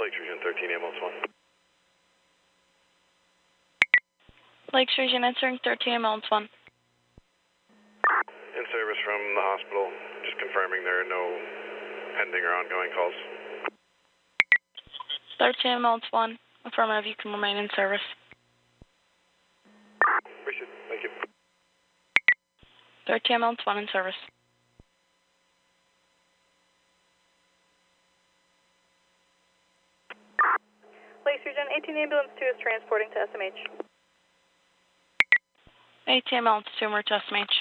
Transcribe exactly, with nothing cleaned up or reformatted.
Lakes Region thirteen ambulance one. Lakes Region answering thirteen ambulance one. In service from the hospital, just confirming there are no pending or ongoing calls. thirteen ambulance one, affirmative, you can remain in service. Appreciate it, thank you. thirteen ambulance one in service. Lakes Region eighteen ambulance two is transporting to S M H. eighteen ambulance two, we're to S M H.